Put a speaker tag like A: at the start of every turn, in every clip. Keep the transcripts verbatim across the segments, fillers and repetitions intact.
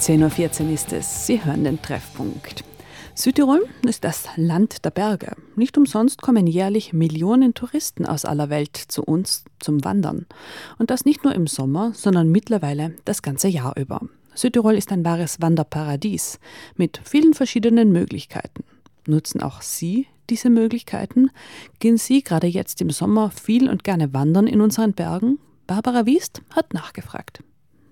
A: zehn Uhr vierzehn ist es. Sie hören den Treffpunkt. Südtirol ist das Land der Berge. Nicht umsonst kommen jährlich Millionen Touristen aus aller Welt zu uns zum Wandern. Und das nicht nur im Sommer, sondern mittlerweile das ganze Jahr über. Südtirol ist ein wahres Wanderparadies mit vielen verschiedenen Möglichkeiten. Nutzen auch Sie diese Möglichkeiten? Gehen Sie gerade jetzt im Sommer viel und gerne wandern in unseren Bergen? Barbara Wiest hat nachgefragt.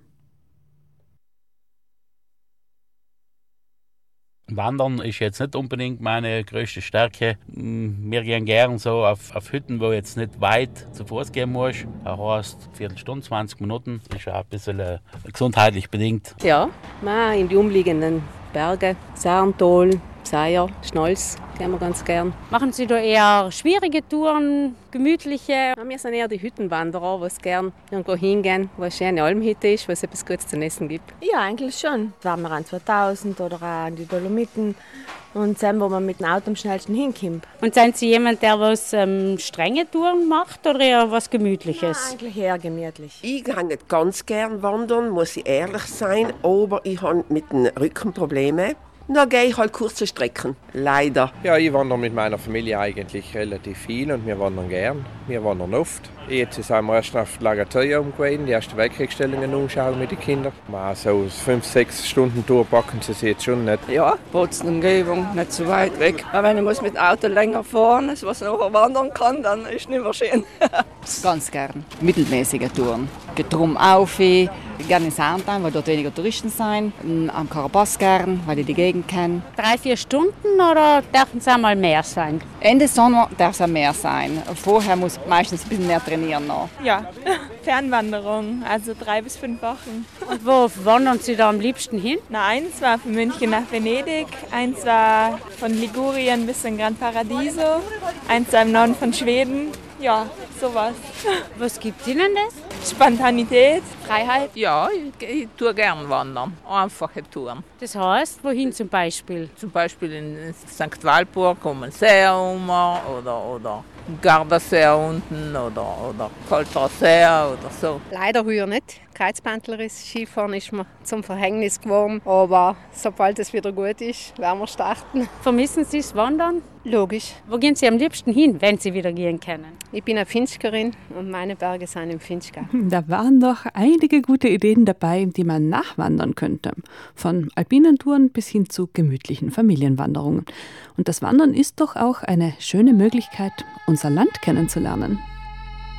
B: Wandern ist jetzt nicht unbedingt meine größte Stärke. Wir gehen gern so auf, auf Hütten, wo jetzt nicht weit zu Fuß gehen muss. Das heißt, eine Viertelstunde, zwanzig Minuten. Das ist auch ein bisschen äh, gesundheitlich bedingt.
C: Ja, mal in die umliegenden Berge, Sarntal, Seier, Schnolz, gehen wir ganz gern.
D: Machen Sie da eher schwierige Touren, gemütliche?
C: Ja, wir sind eher die Hüttenwanderer, die gerne irgendwo hingehen, wo eine schöne Almhütte ist, wo es etwas Gutes zu essen gibt.
E: Ja, eigentlich schon. Waren wir an zweitausend oder auch an die Dolomiten und sehen, wo man mit dem Auto am schnellsten hinkommt.
D: Und sind Sie jemand, der was ähm, strenge Touren macht oder eher was Gemütliches?
E: Ja, eigentlich eher gemütlich.
F: Ich gehe nicht ganz gern wandern, muss ich ehrlich sein, aber ich habe mit dem Rücken Probleme. Dann gehe ich halt kurze Strecken, leider.
G: Ja, ich wandere mit meiner Familie eigentlich relativ viel und wir wandern gern. Wir wandern oft. Jetzt sind wir erst auf Lagatuium gewesen, die erste Weltkriegsstellungen anschauen mit den Kindern. Mal so fünf, sechs Stunden Tour packen sie sich jetzt schon nicht.
H: Ja, Bozen-Umgebung, nicht zu weit weg. Aber wenn ich muss mit dem Auto länger fahren, was ich noch wandern kann, dann ist es nicht mehr schön.
I: Ganz gern. Mittelmäßige Touren. Getrum auf, gerne in Sarntal, weil dort weniger Touristen sind. Am Karabas gern, weil ich die Gegend kenne.
D: Drei, vier Stunden oder dürfen es einmal mehr sein?
I: Ende Sommer darf es auch mehr sein. Vorher muss meistens ein bisschen mehr trainieren noch.
J: Ja, Fernwanderung, also drei bis fünf Wochen.
D: Und wo wandern Sie da am liebsten hin?
J: Na, eins war von München nach Venedig, eins war von Ligurien bis in Gran Paradiso, eins war im Norden von Schweden. Ja, sowas.
D: Was gibt Ihnen das?
J: Spontanität, Freiheit.
K: Ja, ich, ich tue gern wandern. Einfache Touren.
D: Das heißt, wohin zum Beispiel?
K: Zum Beispiel in Sankt Walpurg um den See herum oder, oder Gardasee unten oder, oder Koltrasee oder so.
L: Leider heuer nicht. Kreuzbandleris Skifahren ist mir zum Verhängnis geworden. Aber sobald es wieder gut ist, werden wir starten.
D: Vermissen Sie das Wandern?
L: Logisch.
D: Wo gehen Sie am liebsten hin, wenn Sie wieder gehen können?
L: Ich bin eine Finchkerin und meine Berge sind im Finchgau.
A: Da waren doch einige gute Ideen dabei, die man nachwandern könnte. Von alpinen Touren bis hin zu gemütlichen Familienwanderungen. Und das Wandern ist doch auch eine schöne Möglichkeit, unser Land kennenzulernen.